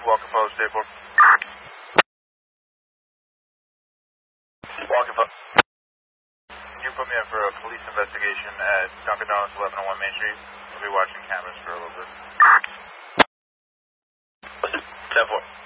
Walking Post, Airport. Walking Post. Can you put me in for a police investigation at Dunkin' Donuts, 1101 Main Street? We'll be watching cameras for a little bit. 10-4.